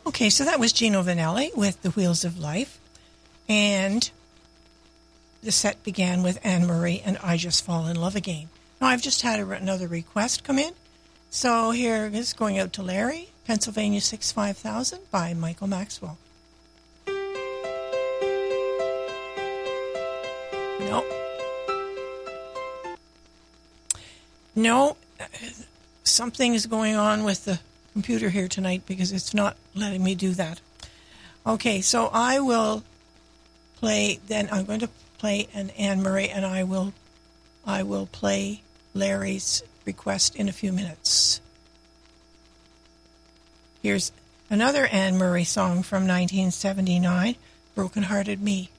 Okay, so that was Gino Vanelli with The Wheels of Life. And the set began with Anne Murray and I Just Fall in Love Again. Now, I've just had another request come in. So here is going out to Larry, Pennsylvania 65000 by Michael Maxwell. No, something is going on with the computer here tonight because it's not letting me do that. Okay, so I will play, then I'm going to play an Anne Murray, and I will play Larry's request in a few minutes. Here's another Anne Murray song from 1979, Broken Hearted Me.